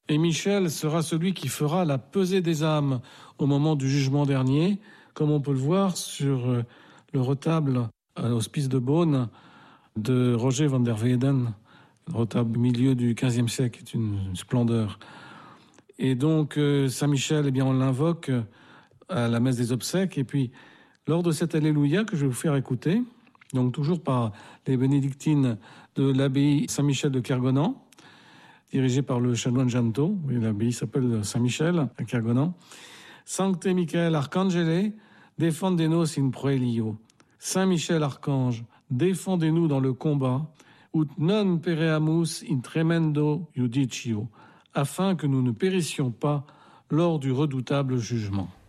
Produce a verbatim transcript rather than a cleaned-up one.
Et Michel sera celui qui fera la pesée des âmes au moment du jugement dernier, comme on peut le voir sur le retable à l'hospice de Beaune de Roger van der Weyden, le retable du milieu du quinzième siècle, est une splendeur. Et donc, euh, Saint-Michel, eh bien, on l'invoque à la messe des obsèques. Et puis, lors de cet Alléluia que je vais vous faire écouter, donc toujours par les bénédictines de l'abbaye Saint-Michel de Kergonan, dirigée par le chanoine Janto, oui, l'abbaye s'appelle Saint-Michel à Kergonan. Sancte Michael Arcangele, defendenos in proelio. Saint-Michel Archange, défendez-nous dans le combat, ut non pereamus in tremendo judicio, afin que nous ne périssions pas lors du redoutable jugement.